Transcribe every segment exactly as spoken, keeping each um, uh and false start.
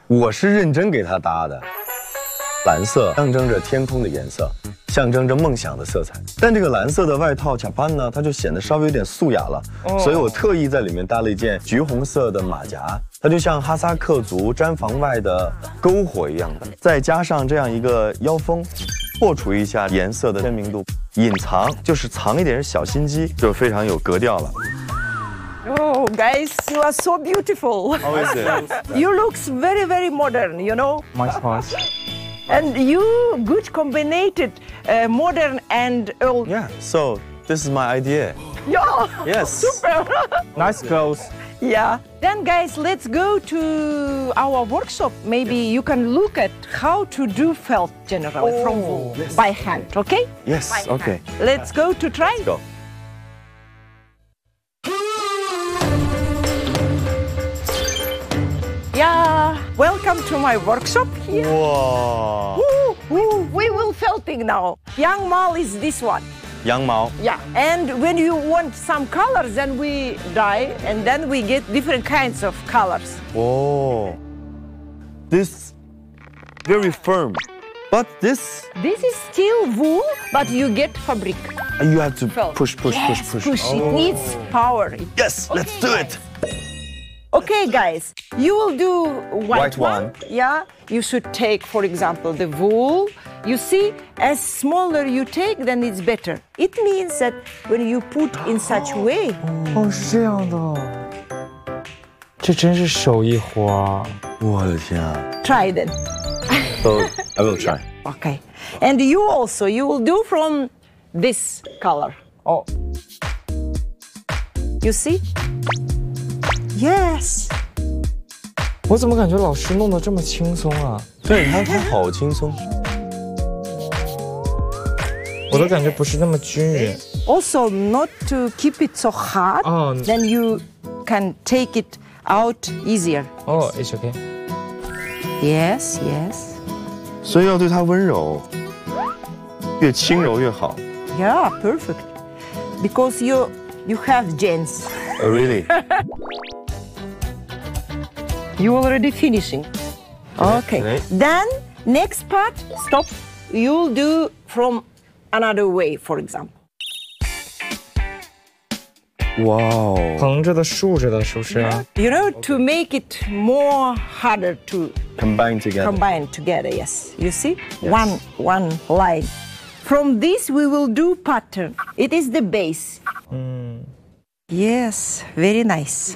我是认真给它搭的。蓝色象征着天空的颜色，象征着梦想的色彩。但这个蓝色的外套卡班呢，它就显得稍微有点素雅了，哦、所以我特意在里面搭了一件橘红色的马甲，它就像哈萨克族毡房外的篝火一样的，再加上这样一个腰封，破除一下颜色的鲜明度，隐藏就是藏一点小心机，就非常有格调了。 Oh, guys, you are so beautiful. How is it? You look very, very modern, you know? My spouse. And you good combined uh, modern and old. Yeah, so this is my idea. Yeah. Yes. Super. Nice clothes. Yeah. Then, guys, let's go to our workshop. Maybe you can look at how to do felt generally oh, from wool yes. by hand, okay? Yes, by okay. Hand. Let's go to try. Let's go. Yeah, welcome to my workshop here. Wow. Woo, woo, we will felting now. Yang Mal is this one. Yang Mao. Yeah, and when you want some colors, then we dye, and then we get different kinds of colors. Oh, this very firm, but this This is still wool, but you get fabric. you have to Felt. push, push, yes, push, push. push. Oh. It needs power. Yes, let's do it. Okay, guys, you will do white, White one. Yeah, you should take, for example, the wool. You see, as smaller you take, then it's better. It means that when you put in such way. 哦，是这样的。这真是手艺活啊！ 我的天啊 Try then. So I will try. Okay. And you also, you will do from this color. 哦， You see? Yes. 我怎么感觉老师弄得这么轻松啊？ 对，它它好轻松。 我的感觉不是那么均匀。 Also, not to keep it so hard, Oh. then you can take it out easier. 哦 ，it's okay。 Yes, yes. 所以要对它温柔，越轻柔越好。 Yeah, perfect. Because you you have genes. Oh, really? You already finishing. Okay. Okay. Then next part, stop. You'll do from another way, for example. 哇哦， 横着的、竖着的，是不是？ You know, to make it more harder to combine together. combine together. Yes. You see, one one line. From this we will do pattern. It is the base. Yes, very nice.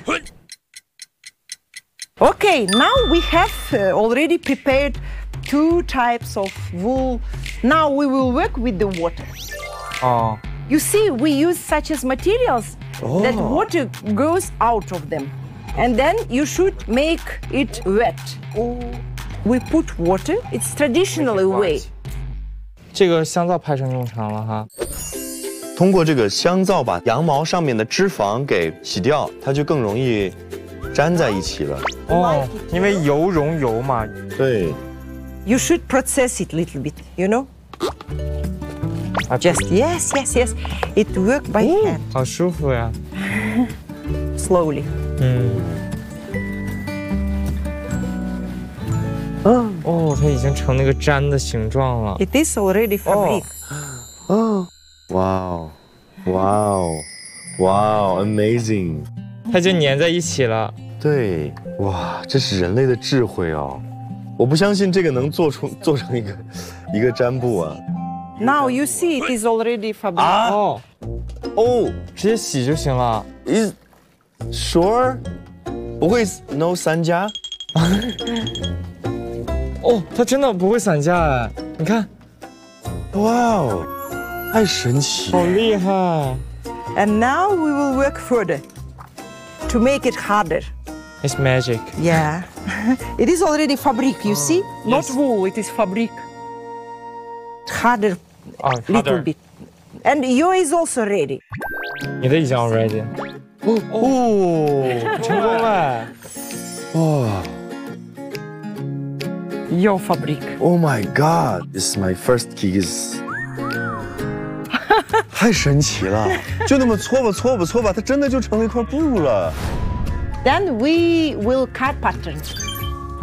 Okay, now we have uh, already prepared two types of wool. Now we will work with the water. 哦， You see, we use such as materials that Oh. water goes out of them. And then you should make it wet. We put water, it's traditional way. 这个香皂派上用场了哈。 通过这个香皂把羊毛上面的脂肪给洗掉，它就更容易粘在一起了。 哦，因为油溶油嘛。 对， You should process it a little bit, you know? 啊 Just, yes, yes, yes. It work by hand, 好舒服呀。 slowly. 嗯。 Oh, 哦，它已经成那个毡的形状了。 it is already fabric. 哦，哇哦，哇哦，哇哦 ，amazing！ 它就粘在一起了。 对，哇，这是人类的智慧哦！我不相信这个能做出做成一个一个毡布啊！ Now you see it is already fabric. 啊哦， 哦直接洗就行了。 ，is sure 不会 no 三加？ 哦，它真的不会散架哎！你看， 哇哦，太神奇！ 好厉害 And now we will work further to make it harder. ！It's magic。 Yeah. It is already fabric, you see? Not yes. wool, it is fabric. Harder, 啊 little ，harder bit. And yours is also ready. 你的已经 already。 哦， 成功了。 哇 Your fabric. ，Oh my God，this is my first kiss。太神奇了，就那么搓吧搓吧搓吧，它真的就成了一块布了。 Then we will cut patterns.